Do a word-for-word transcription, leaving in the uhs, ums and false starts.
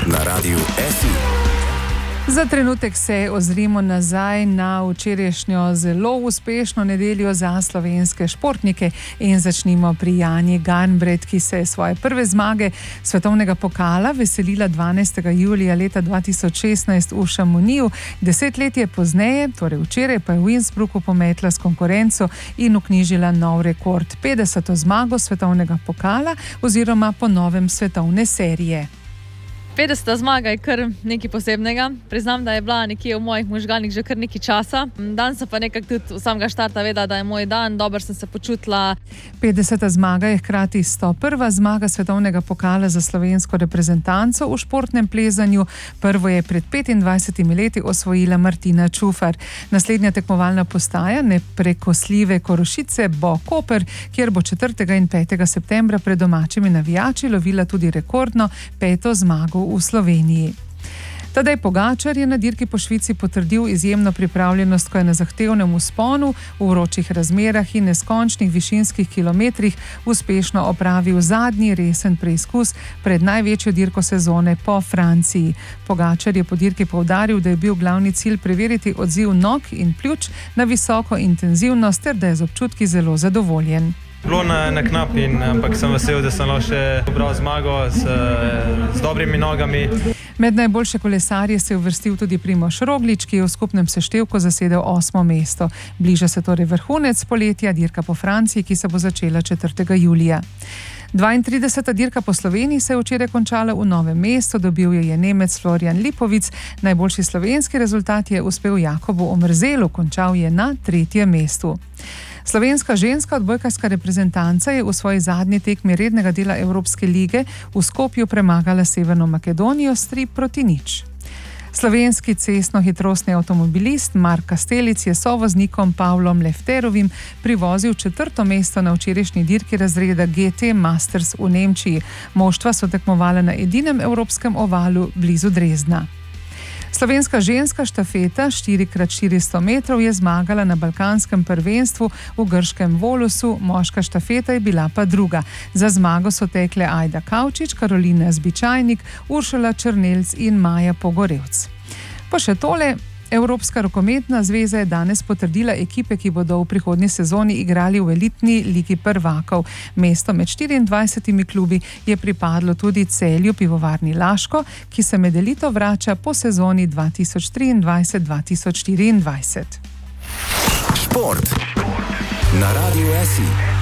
na Radiu S I. Za trenutek se ozrimo nazaj na včerajšnjo zelo uspešno nedeljo za slovenske športnike in začnimo pri Janji Garnbret, ki se je svoje prve zmage svetovnega pokala veselila dvanajstega julija leta dva tisoč šestnajst v Chamonixu. Desetletje pozneje, torej včeraj, pa je v Innsbrucku pometla s konkurenco in vknjižila nov rekord, petdeseto zmago svetovnega pokala oziroma po novem svetovne serije. petdeseta zmaga je kar nekaj posebnega. Priznam, da je bila nekje v mojih možganih že kar nekaj časa. Dan sem pa nekako tudi v samega štarta vedela, da je moj dan, dobro sem se počutila. petdeseta zmaga je hkrati sto prva zmaga svetovnega pokala za slovensko reprezentanco v športnem plezanju. Prvo je pred petindvajsetimi leti osvojila Martina Čufar. Naslednja tekmovalna postaja neprekosljive Korošice bo Koper, kjer bo četrtega in petega septembra pred domačimi navijači lovila tudi rekordno peto zmago v Sloveniji. Tadej Pogačar je na dirki po Švici potrdil izjemno pripravljenost, ko je na zahtevnem vzponu v vročih razmerah in neskončnih višinskih kilometrih uspešno opravil zadnji resen preizkus pred največjo dirko sezone po Franciji. Pogačar je po dirki poudaril, da je bil glavni cilj preveriti odziv nog in pljuč na visoko intenzivnost ter da je z občutki zelo zadovoljen. Bilo na, na knap, in, ampak sem vesel, da sem lahko še dobral zmago z, z dobrimi nogami. Med najboljše kolesarje se je uvrstil tudi Primož Roglič, ki je v skupnem seštevku zasedel osmo mesto. Bliža se torej vrhunec poletja, dirka po Franciji, ki se bo začela četrtega julija. dvaintrideseta dirka po Sloveniji se je včeraj končala v Novem mestu, dobil jo je Nemec Florian Lipovic. Najboljši slovenski rezultat je uspel Jakobu Omrzelu, končal je na tretjem mestu. Slovenska ženska odbojkarska reprezentanca je v svoji zadnji tekmi rednega dela Evropske lige v Skopju premagala Severno Makedonijo s tri proti nič. Slovenski cestno-hitrostni avtomobilist Mark Kastelic je sovoznikom Pavlom Lefterovim privozil četrto mesto na včerajšnji dirki razreda G T Masters v Nemčiji. Moštva so tekmovala na edinem evropskem ovalu blizu Dresdna. Slovenska ženska štafeta štiri krat štiristo metrov je zmagala na balkanskem prvenstvu v grškem Volusu, moška štafeta je bila pa druga. Za zmago so tekle Ajda Kavčič, Karolina Zbičajnik, Uršula Črnelc in Maja Pogorevc. Pa še tole. Evropska rokometna zveza je danes potrdila ekipe, ki bodo v prihodnji sezoni igrali v elitni ligi prvakov. Mesto med štiriindvajsetimi klubi je pripadlo tudi Celju Pivovarni Laško, ki se med elito vrača po sezoni dva tisoč triindvajset dva tisoč štiriindvajset. Šport na Radiu S I.